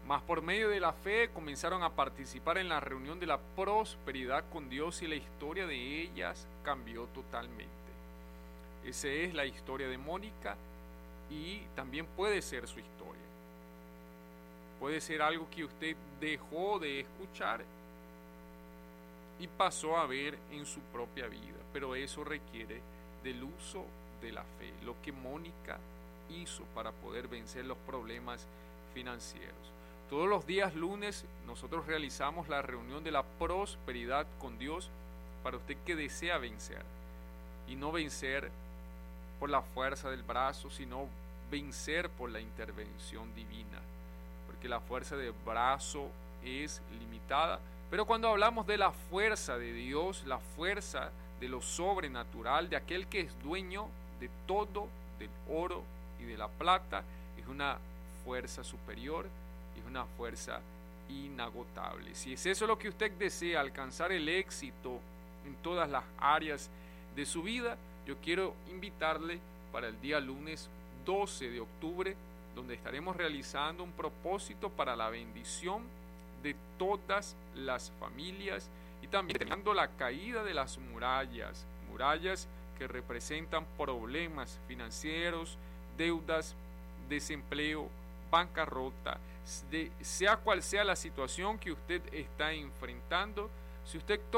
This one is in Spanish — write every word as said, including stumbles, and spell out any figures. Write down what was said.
Mas por medio de la fe comenzaron a participar en la reunión de la prosperidad con Dios y la historia de ellas cambió totalmente. Esa es la historia de Mónica y también puede ser su historia. Puede ser algo que usted dejó de escuchar y pasó a ver en su propia vida, pero eso requiere del uso de la fe, lo que Mónica hizo para poder vencer los problemas financieros. Todos los días lunes nosotros realizamos la reunión de la prosperidad con Dios para usted que desea vencer, y no vencer por la fuerza del brazo, sino vencer por la intervención divina, porque la fuerza del brazo es limitada, pero cuando hablamos de la fuerza de Dios, la fuerza de lo sobrenatural, de aquel que es dueño de todo, del oro y de la plata, es una fuerza superior, es una fuerza inagotable. Si es eso lo que usted desea, alcanzar el éxito en todas las áreas de su vida, yo quiero invitarle para el día lunes doce de octubre, donde estaremos realizando un propósito para la bendición de todas las familias y también terminando la caída de las murallas, murallas que representan problemas financieros, deudas, desempleo, bancarrota, de, sea cual sea la situación que usted está enfrentando. Si usted